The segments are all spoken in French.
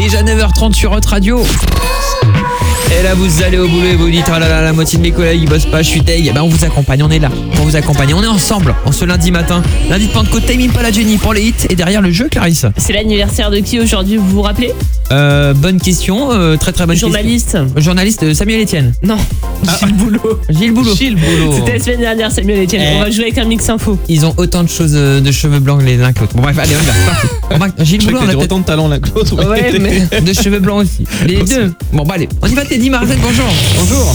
Déjà 9h30 sur Hot Radio. Et là vous allez au boulot et vous dites oh là là, la moitié de mes collègues ils bossent pas, je suis deg. On vous accompagne, on est là pour vous accompagner. On est ensemble en ce lundi matin. Lundi de Pentecôte, Time Impala Jenny pour les hits. Et derrière le jeu, Clarisse. C'est l'anniversaire de qui aujourd'hui, vous vous rappelez? Bonne question, très très bonne Journaliste. question. Journaliste Samuel Etienne. Non, Gilles Boulot. Gilles Boulot. C'était la semaine dernière, Samuel Etienne. On va jouer avec un mix info. Ils ont autant de choses de cheveux blancs les uns que l'autre. Bon bref, allez, on y va. C'est parti. Gilles Boulot, on a autant de talent l'un que l'autre. Ouais, mais... de cheveux blancs aussi. Les deux. Bon bah allez, on y va Teddy Marzen, bonjour. Bonjour.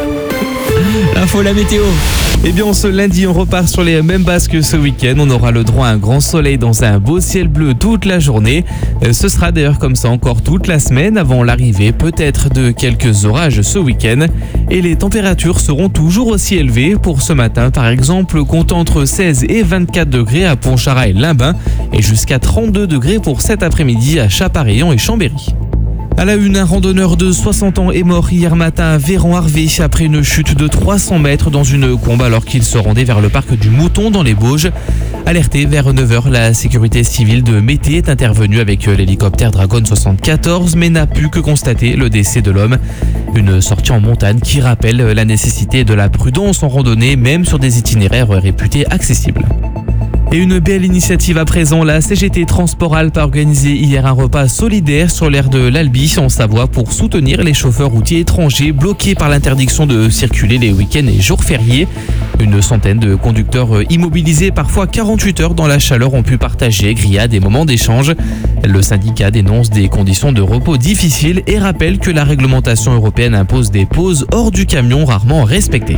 L'info, la météo. Eh bien, ce lundi, on repart sur les mêmes bases que ce week-end. On aura le droit à un grand soleil dans un beau ciel bleu toute la journée. Ce sera d'ailleurs comme ça encore toute la semaine avant l'arrivée peut-être de quelques orages ce week-end. Et les températures seront toujours aussi élevées. Pour ce matin, par exemple, comptant entre 16 et 24 degrés à Pontcharrat et Limbin et jusqu'à 32 degrés pour cet après-midi à Chapareillan et Chambéry. À la une, un randonneur de 60 ans est mort hier matin à Véran-Harvé après une chute de 300 mètres dans une combe alors qu'il se rendait vers le parc du Mouton dans les Bauges. Alerté vers 9h, la sécurité civile de Mété est intervenue avec l'hélicoptère Dragon 74 mais n'a pu que constater le décès de l'homme. Une sortie en montagne qui rappelle la nécessité de la prudence en randonnée même sur des itinéraires réputés accessibles. Et une belle initiative à présent, la CGT Transport Alpes a organisé hier un repas solidaire sur l'aire de l'Albi en Savoie pour soutenir les chauffeurs routiers étrangers bloqués par l'interdiction de circuler les week-ends et jours fériés. Une centaine de conducteurs immobilisés parfois 48 heures dans la chaleur ont pu partager grillades et moments d'échange. Le syndicat dénonce des conditions de repos difficiles et rappelle que la réglementation européenne impose des pauses hors du camion rarement respectées.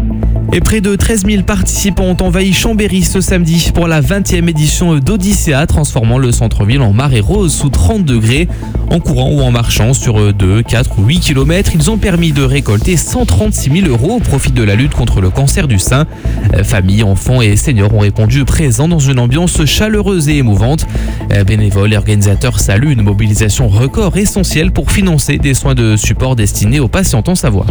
Et près de 13 000 participants ont envahi Chambéry ce samedi pour la 20e édition d'Odyssea, transformant le centre-ville en marée rose sous 30 degrés. En courant ou en marchant sur 2, 4 ou 8 km, ils ont permis de récolter 136 000 € au profit de la lutte contre le cancer du sein. Familles, enfants et seniors ont répondu présents dans une ambiance chaleureuse et émouvante. Bénévoles et organisateurs saluent une mobilisation record essentielle pour financer des soins de support destinés aux patients en Savoie.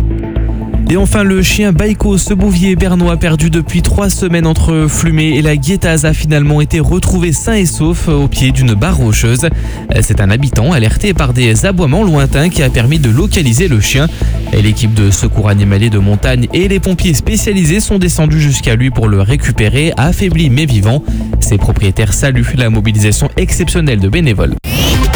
Et enfin, le chien Baïko, ce bouvier bernois perdu depuis 3 semaines entre Flumé et la Guétaz, a finalement été retrouvé sain et sauf au pied d'une barre rocheuse. C'est un habitant alerté par des aboiements lointains qui a permis de localiser le chien. Et l'équipe de secours animalier de montagne et les pompiers spécialisés sont descendus jusqu'à lui pour le récupérer, affaibli mais vivant. Ses propriétaires saluent la mobilisation exceptionnelle de bénévoles.